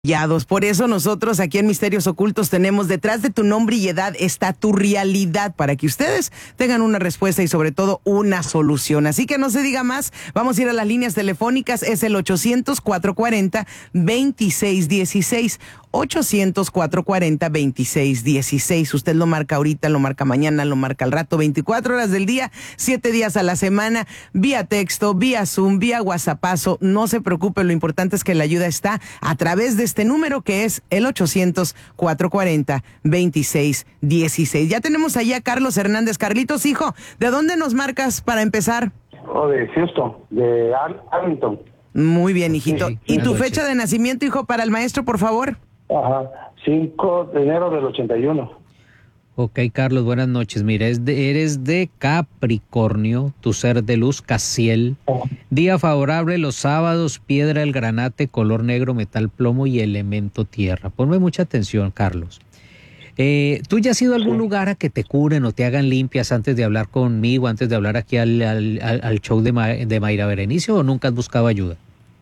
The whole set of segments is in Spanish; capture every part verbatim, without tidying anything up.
Por eso nosotros aquí en Misterios Ocultos tenemos detrás de tu nombre y edad está tu realidad para que ustedes tengan una respuesta y sobre todo una solución. Así que no se diga más, vamos a ir a las líneas telefónicas, es el ochocientos, cuatrocientos cuarenta, veintiséis dieciséis. ochocientos, cuatrocientos cuarenta, veintiséis dieciséis. Usted lo marca ahorita, lo marca mañana, lo marca al rato, veinticuatro horas del día, siete días a la semana, vía texto, vía Zoom, vía WhatsAppazo. No se preocupe, lo importante es que la ayuda está a través de este número que es el ochocientos, cuatrocientos cuarenta, veintiséis dieciséis. Ya tenemos allá a Carlos Hernández. Carlitos, hijo, ¿de dónde nos marcas para empezar? Oh, de Houston, de Ar Arlington. Muy bien, hijito. Sí, ¿Y tu noches. fecha de nacimiento, hijo, para el maestro, por favor? Ajá, cinco de enero del ochenta y uno. Ok, Carlos, buenas noches. Mira, es de- eres de Capricornio, tu ser de luz, Casiel. Día favorable los sábados, piedra, el granate, color negro, metal, plomo y elemento tierra. Ponme mucha atención, Carlos. Eh, ¿Tú ya has ido a algún Sí. lugar a que te curen o te hagan limpias antes de hablar conmigo, antes de hablar aquí al, al, al- al show de, Ma- de Mayra Berenice, o nunca has buscado ayuda?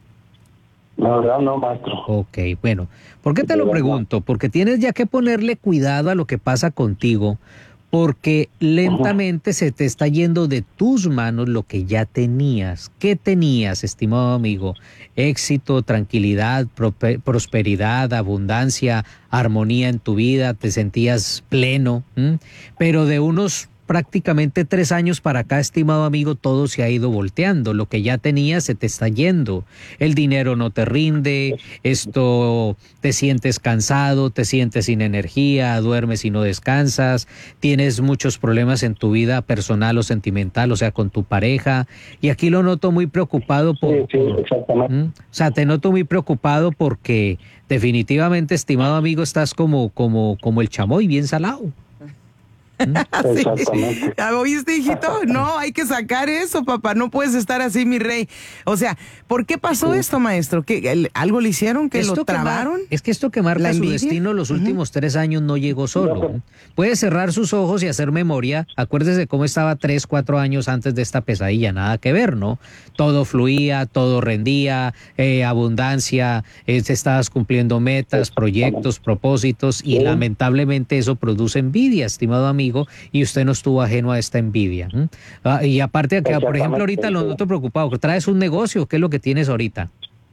La verdad no, maestro. Ok, bueno, ¿por qué te lo pregunto? Porque tienes ya que ponerle cuidado a lo que pasa contigo, porque lentamente se te está yendo de tus manos lo que ya tenías. ¿Qué tenías, estimado amigo? Éxito, tranquilidad, prope- prosperidad, abundancia, armonía en tu vida, te sentías pleno, ¿m? Pero de unos prácticamente tres años para acá, estimado amigo, todo se ha ido volteando. Lo que ya tenías se te está yendo. El dinero no te rinde, esto te sientes cansado, te sientes sin energía, duermes y no descansas, tienes muchos problemas en tu vida personal o sentimental, o sea, con tu pareja. Y aquí lo noto muy preocupado por... Sí, sí, por- exactamente. ¿Mm? O sea, te noto muy preocupado porque definitivamente, estimado amigo, estás como, como, como el chamoy, bien salado. Sí. Exactamente. ¿Ya ¿Oíste, hijito? No, hay que sacar eso, papá. No puedes estar así, mi rey. O sea, ¿por qué pasó esto, maestro? ¿Que el- algo le hicieron? ¿Que lo Esto que mar- trabaron? es que esto que marca ¿La su envidia? destino los Ujú. últimos tres años no llegó solo. No, pero- ¿no? Puede cerrar sus ojos y hacer memoria. Acuérdese cómo estaba tres, cuatro años antes de esta pesadilla. Nada que ver, ¿no? Todo fluía, todo rendía, eh, abundancia, eh, estabas cumpliendo metas, proyectos, propósitos y Sí. lamentablemente eso produce envidia, estimado amigo, y usted no estuvo ajeno a esta envidia. ¿m? Ah, y aparte de que, por ejemplo, ahorita lo Exactamente. noto preocupado, que traes un negocio, ¿qué es lo que tienes ahorita?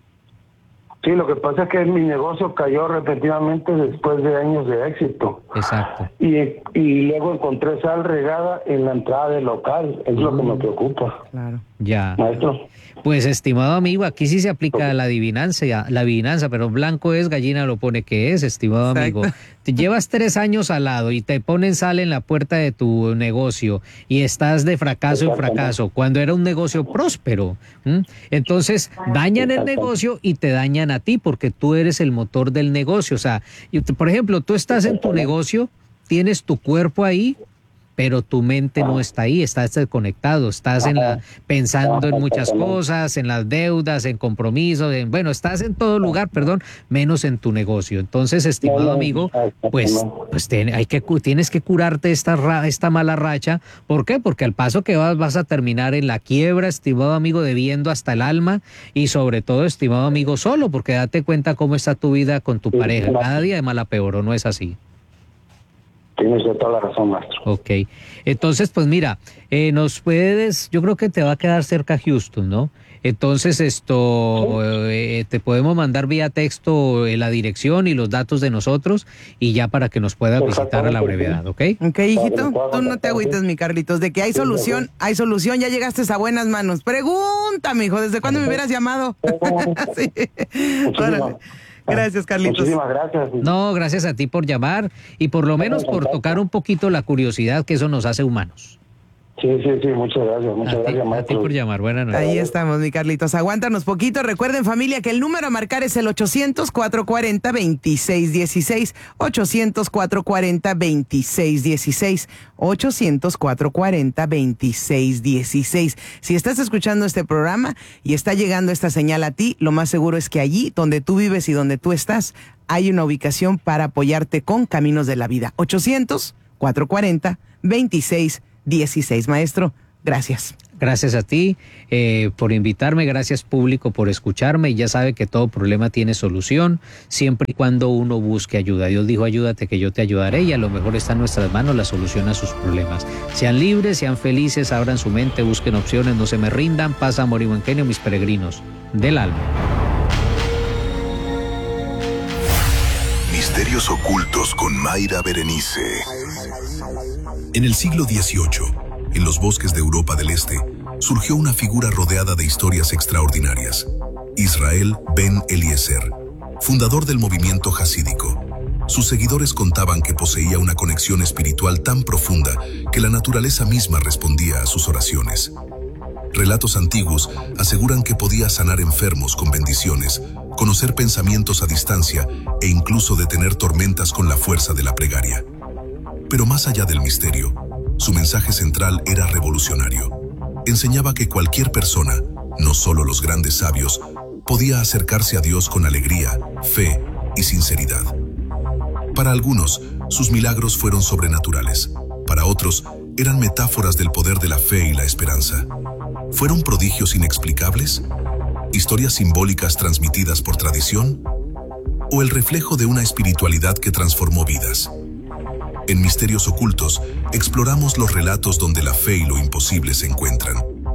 Sí, lo que pasa es que mi negocio cayó repentinamente después de años de éxito. Exacto. Y, y luego encontré sal regada en la entrada del local. Es lo que me preocupa, Claro. Ya. maestro. Pues, estimado amigo, aquí sí se aplica la adivinanza, la adivinanza, pero blanco es, gallina lo pone que es, estimado Exacto. amigo. Te llevas tres años al lado y te ponen sal en la puerta de tu negocio y estás de fracaso en Exactamente. fracaso, cuando era un negocio próspero. ¿m? Entonces, dañan el Exactamente. negocio y te dañan a ti porque tú eres el motor del negocio. O sea, y tú- por ejemplo, tú estás en tu Exactamente. negocio, tienes tu cuerpo ahí, pero tu mente no está ahí, estás desconectado, estás en la, pensando en muchas cosas, en las deudas, en compromisos, en, bueno, estás en todo lugar, perdón, menos en tu negocio. Entonces, estimado No, no, amigo, exacto, pues, no. pues ten- hay que, cu- tienes que curarte esta, ra- esta mala racha. ¿Por qué? Porque al paso que vas, vas a terminar en la quiebra, estimado amigo, debiendo hasta el alma y sobre todo, estimado amigo, solo, porque date cuenta cómo está tu vida con tu Sí, pareja. no. Cada día de mal a peor, ¿o no es así? Tienes toda la razón, maestro. Ok, entonces pues mira, eh, nos puedes, yo creo que te va a quedar cerca Houston, ¿no? Entonces esto, eh, te podemos mandar vía texto eh, la dirección y los datos de nosotros y ya para que nos puedas visitar a la brevedad, ¿ok? Ok, hijito, Padre, tú no te agüites, mi Carlitos, de que hay Sí, solución, hay solución, ya llegaste a buenas manos. Pregúntame, hijo, ¿desde cuándo me hubieras llamado? Sí. Órale. Gracias, Carlitos. Muchísimas gracias. No, gracias a ti por llamar y por lo menos por tocar un poquito la curiosidad, que eso nos hace humanos. Sí, sí, sí, muchas gracias. Muchas A ti, gracias, a ti maestro. por llamar, buenas noches. Ahí estamos, mi Carlitos. Aguántanos poquito. Recuerden, familia, que el número a marcar es el ochocientos, cuatrocientos cuarenta, veintiséis dieciséis. ochocientos, cuatrocientos cuarenta, veintiséis dieciséis. ochocientos, cuatrocientos cuarenta, veintiséis dieciséis. Si estás escuchando este programa y está llegando esta señal a ti, lo más seguro es que allí, donde tú vives y donde tú estás, hay una ubicación para apoyarte con Caminos de la Vida. ochocientos, cuatrocientos cuarenta, veintiséis dieciséis. Maestro, gracias. Gracias a ti eh, por invitarme, gracias público por escucharme, y ya sabe que todo problema tiene solución siempre y cuando uno busque ayuda. Dios dijo, ayúdate que yo te ayudaré, y a lo mejor está en nuestras manos la solución a sus problemas. Sean libres, sean felices, abran su mente, busquen opciones, no se me rindan. Paz, amor y buen genio, mis peregrinos del alma. Misterios ocultos con Mayra Berenice. En el siglo dieciocho, en los bosques de Europa del Este, surgió una figura rodeada de historias extraordinarias. Israel Ben Eliezer, fundador del movimiento jasídico. Sus seguidores contaban que poseía una conexión espiritual tan profunda que la naturaleza misma respondía a sus oraciones. Relatos antiguos aseguran que podía sanar enfermos con bendiciones, conocer pensamientos a distancia e incluso detener tormentas con la fuerza de la plegaria. Pero más allá del misterio, su mensaje central era revolucionario. Enseñaba que cualquier persona, no solo los grandes sabios, podía acercarse a Dios con alegría, fe y sinceridad. Para algunos, sus milagros fueron sobrenaturales. Para otros, eran metáforas del poder de la fe y la esperanza. ¿Fueron prodigios inexplicables? ¿Historias simbólicas transmitidas por tradición? ¿O el reflejo de una espiritualidad que transformó vidas? En Misterios Ocultos, exploramos los relatos donde la fe y lo imposible se encuentran.